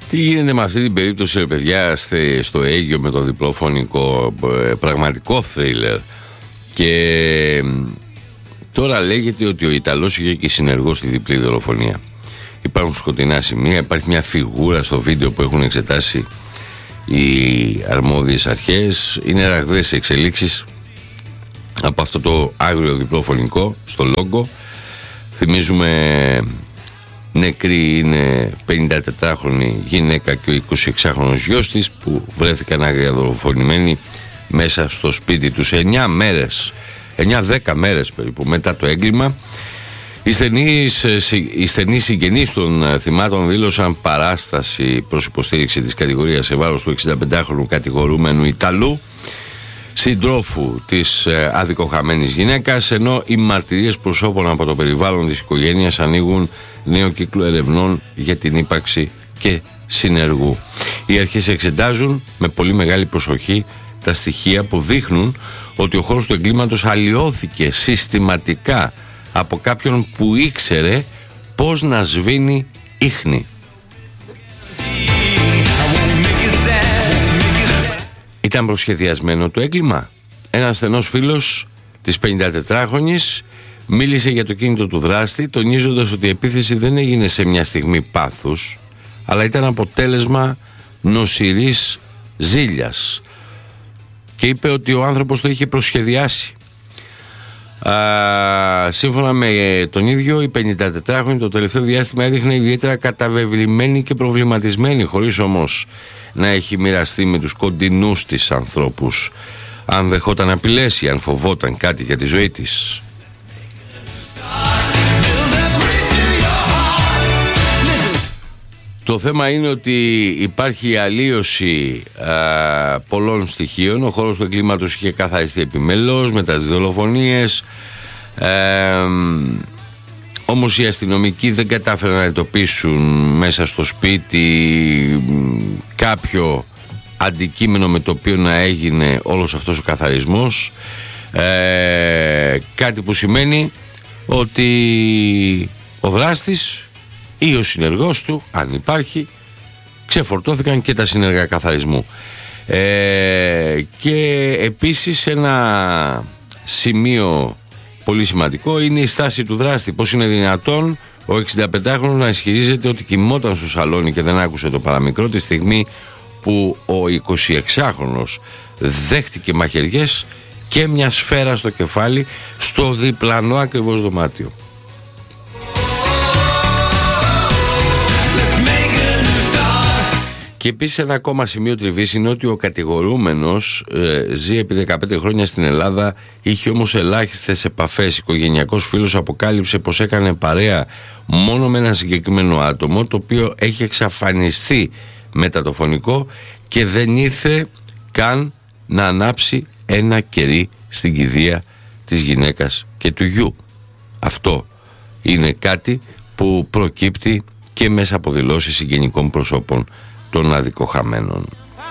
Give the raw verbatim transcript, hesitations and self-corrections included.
Τι γίνεται με αυτή την περίπτωση, παιδιά, στο Αίγιο με το διπλοφωνικό, πραγματικό θρίλερ. Και τώρα λέγεται ότι ο Ιταλός είχε και συνεργό στη διπλή δολοφονία. Υπάρχουν σκοτεινά σημεία, υπάρχει μια φιγούρα στο βίντεο που έχουν εξετάσει οι αρμόδιες αρχές. Είναι ραγδαίες εξελίξεις από αυτό το άγριο διπλοφωνικό στο Λόγκο. Θυμίζουμε νεκρή είναι πενηντατετράχρονη γυναίκα και ο εικοσιεξάχρονος γιος της που βρέθηκαν άγρια δολοφονημένοι μέσα στο σπίτι τους εννιά μέρες, εννιά δέκα μέρες περίπου μετά το έγκλημα. Οι στενείς, οι στενείς συγγενείς των θυμάτων δήλωσαν παράσταση προς υποστήριξη της κατηγορίας σε βάρος του εξηνταπεντάχρονου κατηγορούμενου Ιταλού, συντρόφου της αδικοχαμένης γυναίκας, ενώ οι μαρτυρίες προσώπων από το περιβάλλον της οικογένειας ανοίγουν νέο κύκλο ερευνών για την ύπαρξη και συνεργού. Οι αρχές εξετάζουν με πολύ μεγάλη προσοχή τα στοιχεία που δείχνουν ότι ο χώρος του εγκλήματος αλλοιώθηκε συστηματικά από κάποιον που ήξερε πώς να σβήνει ίχνη. Ήταν προσχεδιασμένο το έγκλημα. Ένας στενός φίλος της πενηντατετράχρονης μίλησε για το κίνητο του δράστη, τονίζοντας ότι η επίθεση δεν έγινε σε μια στιγμή πάθους, αλλά ήταν αποτέλεσμα νοσηρής ζήλιας. Και είπε ότι ο άνθρωπος το είχε προσχεδιάσει. Α, σύμφωνα με τον ίδιο, η πενηντατετράχρονη το τελευταίο διάστημα έδειχνε ιδιαίτερα καταβεβλημένη και προβληματισμένη, χωρίς όμως να έχει μοιραστεί με τους κοντινούς της ανθρώπους αν δεχόταν απειλές ή αν φοβόταν κάτι για τη ζωή της. Το θέμα είναι ότι υπάρχει αλλίωση α, πολλών στοιχείων. Ο χώρος του εγκλήματος είχε καθαριστεί επιμελώς μετά τις δολοφονίες. Ε, όμως οι αστυνομικοί δεν κατάφεραν να εντοπίσουν μέσα στο σπίτι κάποιο αντικείμενο με το οποίο να έγινε όλος αυτός ο καθαρισμός. Ε, κάτι που σημαίνει ότι ο δράστης ή ο συνεργός του, αν υπάρχει, ξεφορτώθηκαν και τα συνεργά καθαρισμού. Ε, και επίσης ένα σημείο πολύ σημαντικό είναι η στάση του δράστη. Πώς είναι δυνατόν ο εξηνταπεντάχρονος να ισχυρίζεται ότι κοιμόταν στο σαλόνι και δεν άκουσε το παραμικρό τη στιγμή που ο εικοσιεξάχρονος δέχτηκε μαχαιριές και μια σφαίρα στο κεφάλι στο διπλανό ακριβώς δωμάτιο. Και επίσης ένα ακόμα σημείο τριβής είναι ότι ο κατηγορούμενος ε, ζει επί δεκαπέντε χρόνια στην Ελλάδα, είχε όμως ελάχιστες επαφές. Οικογενειακός φίλος αποκάλυψε πως έκανε παρέα μόνο με ένα συγκεκριμένο άτομο, το οποίο έχει εξαφανιστεί μετά το φωνικό και δεν ήρθε καν να ανάψει ένα κερί στην κηδεία της γυναίκας και του γιου. Αυτό είναι κάτι που προκύπτει και μέσα από δηλώσεις συγγενικών προσώπων των αδικοχαμένων.